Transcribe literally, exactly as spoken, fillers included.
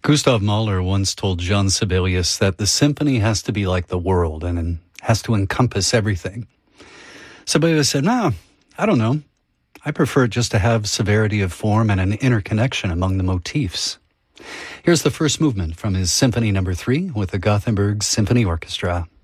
Gustav Mahler once told Jean Sibelius that the symphony has to be like the world and has to encompass everything. Sibelius said, no, I don't know. I prefer it just to have severity of form and an interconnection among the motifs. Here's the first movement from his Symphony Number Three with the Gothenburg Symphony Orchestra.